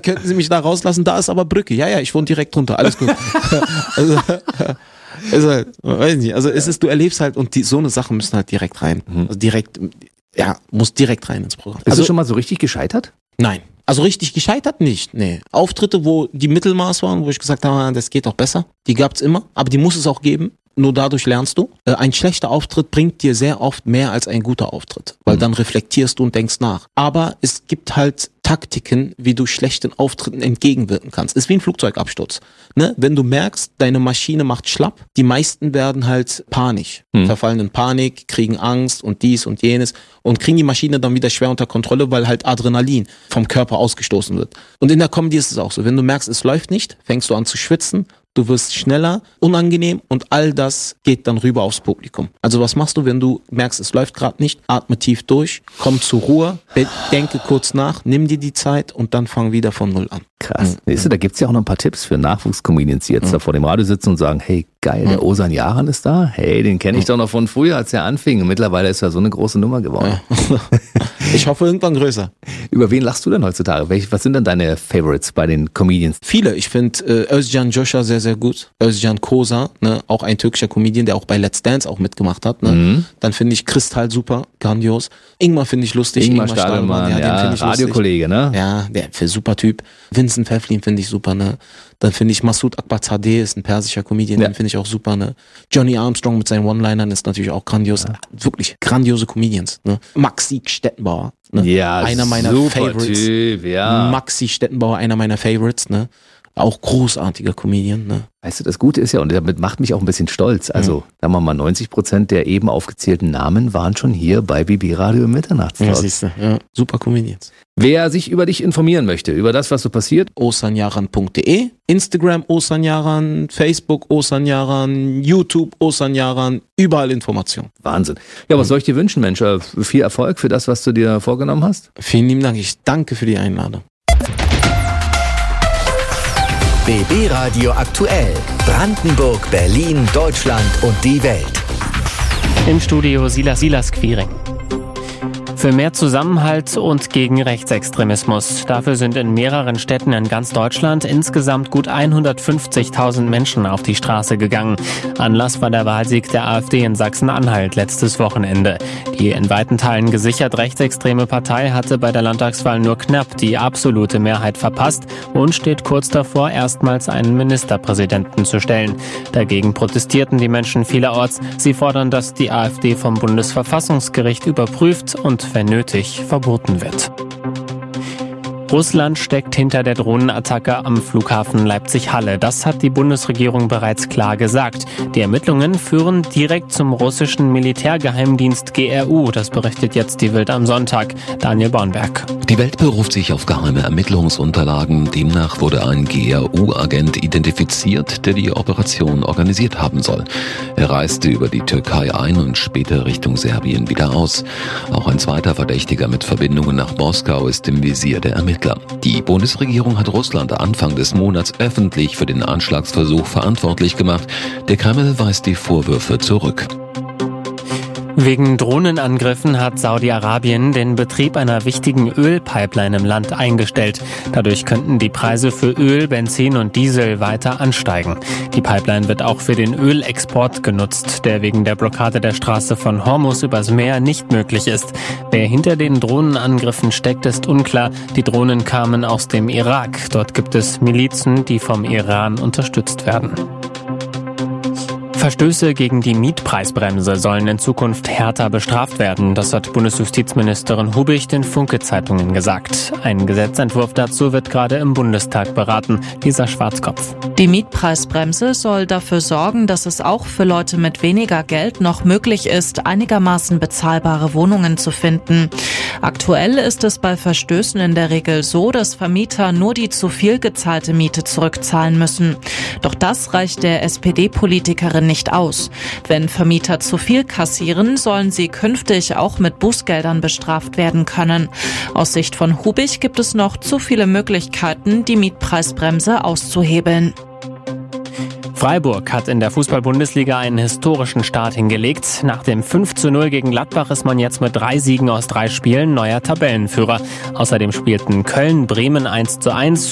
könnten Sie mich da rauslassen? Da ist aber Brücke. Ja, ich wohne direkt drunter. Alles gut. Also weiß nicht. Also du erlebst halt und so eine Sachen müssen halt direkt rein. Also muss direkt rein ins Programm. Bist du schon mal so richtig gescheitert? Nein. Also richtig gescheitert nicht, nee. Auftritte, wo die Mittelmaß waren, wo ich gesagt habe, das geht doch besser, die gab's immer, aber die muss es auch geben. Nur dadurch lernst du. Ein schlechter Auftritt bringt dir sehr oft mehr als ein guter Auftritt, weil dann reflektierst du und denkst nach. Aber es gibt halt Taktiken, wie du schlechten Auftritten entgegenwirken kannst. Ist wie ein Flugzeugabsturz. Ne? Wenn du merkst, deine Maschine macht schlapp, die meisten werden halt panisch, verfallen in Panik, kriegen Angst und dies und jenes und kriegen die Maschine dann wieder schwer unter Kontrolle, weil halt Adrenalin vom Körper ausgestoßen wird. Und in der Comedy ist es auch so. Wenn du merkst, es läuft nicht, fängst du an zu schwitzen, du wirst schneller, unangenehm und all das geht dann rüber aufs Publikum. Also was machst du, wenn du merkst, es läuft gerade nicht? Atme tief durch, komm zur Ruhe, denke kurz nach, nimm dir die Zeit und dann fang wieder von Null an. Krass. Weißt du, da gibt's ja auch noch ein paar Tipps für Nachwuchscomedians, die jetzt da vor dem Radio sitzen und sagen, hey, geil, der Ozan Yaran ist da. Hey, den kenne ich doch noch von früher, als er anfing. Und mittlerweile ist er so eine große Nummer geworden. Ja. Ich hoffe irgendwann größer. Über wen lachst du denn heutzutage? Was sind denn deine Favorites bei den Comedians? Viele. Ich finde Özcan Joşa sehr, sehr gut. Özcan Kosa, ne? Auch ein türkischer Comedian, der auch bei Let's Dance auch mitgemacht hat. Ne? Dann finde ich Kristall super, grandios. Ingmar finde ich lustig. Ingmar Stadelmann, den finde ich Radiokollege, ne? Ja, der super Typ. Vincent Pfefflin finde ich super, ne? Dann finde ich Masoud Akbarzadeh ist ein persischer Comedian, den finde ich auch super, ne? Johnny Armstrong mit seinen One-Linern ist natürlich auch grandios. Ja. Wirklich grandiose Comedians, ne? Maxi Stettenbauer, ne? Ja, einer meiner Favorites. Typ, ja. Maxi Stettenbauer, einer meiner Favorites, ne? Auch großartiger Comedian, ne? Weißt du, das Gute ist ja, und damit macht mich auch ein bisschen stolz, also sagen wir mal 90% der eben aufgezählten Namen waren schon hier bei BB Radio im Mitternachtstalk. Ja, siehst du, ja. Super Comedians. Wer sich über dich informieren möchte, über das, was so passiert, ozanyaran.de, Instagram Ozan Yaran, Facebook Ozan Yaran, YouTube Ozan Yaran, überall Informationen. Wahnsinn. Ja, was soll ich dir wünschen, Mensch? Viel Erfolg für das, was du dir vorgenommen hast. Vielen lieben Dank, ich danke für die Einladung. BB Radio aktuell. Brandenburg, Berlin, Deutschland und die Welt. Im Studio Silas Quiring. Für mehr Zusammenhalt und gegen Rechtsextremismus. Dafür sind in mehreren Städten in ganz Deutschland insgesamt gut 150.000 Menschen auf die Straße gegangen. Anlass war der Wahlsieg der AfD in Sachsen-Anhalt letztes Wochenende. Die in weiten Teilen gesichert rechtsextreme Partei hatte bei der Landtagswahl nur knapp die absolute Mehrheit verpasst und steht kurz davor, erstmals einen Ministerpräsidenten zu stellen. Dagegen protestierten die Menschen vielerorts. Sie fordern, dass die AfD vom Bundesverfassungsgericht überprüft und wenn nötig, verboten wird. Russland steckt hinter der Drohnenattacke am Flughafen Leipzig-Halle. Das hat die Bundesregierung bereits klar gesagt. Die Ermittlungen führen direkt zum russischen Militärgeheimdienst GRU. Das berichtet jetzt die Welt am Sonntag. Daniel Bornberg. Die Welt beruft sich auf geheime Ermittlungsunterlagen. Demnach wurde ein GRU-Agent identifiziert, der die Operation organisiert haben soll. Er reiste über die Türkei ein und später Richtung Serbien wieder aus. Auch ein zweiter Verdächtiger mit Verbindungen nach Moskau ist im Visier der Ermittler. Die Bundesregierung hat Russland Anfang des Monats öffentlich für den Anschlagsversuch verantwortlich gemacht. Der Kreml weist die Vorwürfe zurück. Wegen Drohnenangriffen hat Saudi-Arabien den Betrieb einer wichtigen Ölpipeline im Land eingestellt. Dadurch könnten die Preise für Öl, Benzin und Diesel weiter ansteigen. Die Pipeline wird auch für den Ölexport genutzt, der wegen der Blockade der Straße von Hormuz übers Meer nicht möglich ist. Wer hinter den Drohnenangriffen steckt, ist unklar. Die Drohnen kamen aus dem Irak. Dort gibt es Milizen, die vom Iran unterstützt werden. Verstöße gegen die Mietpreisbremse sollen in Zukunft härter bestraft werden. Das hat Bundesjustizministerin Hubich den Funke-Zeitungen gesagt. Ein Gesetzentwurf dazu wird gerade im Bundestag beraten. Lisa Schwarzkopf. Die Mietpreisbremse soll dafür sorgen, dass es auch für Leute mit weniger Geld noch möglich ist, einigermaßen bezahlbare Wohnungen zu finden. Aktuell ist es bei Verstößen in der Regel so, dass Vermieter nur die zu viel gezahlte Miete zurückzahlen müssen. Doch das reicht der SPD-Politikerin nicht aus. Wenn Vermieter zu viel kassieren, sollen sie künftig auch mit Bußgeldern bestraft werden können. Aus Sicht von Hubich gibt es noch zu viele Möglichkeiten, die Mietpreisbremse auszuhebeln. Freiburg hat in der Fußball-Bundesliga einen historischen Start hingelegt. Nach dem 5:0 gegen Gladbach ist man jetzt mit 3 Siegen aus 3 Spielen neuer Tabellenführer. Außerdem spielten Köln, Bremen 1:1.